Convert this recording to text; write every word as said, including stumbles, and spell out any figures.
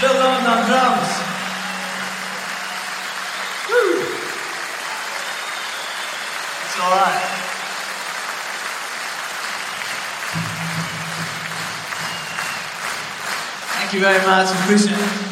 Bill London on drums. Woo. It's all right. Thank you very much. Appreciate it.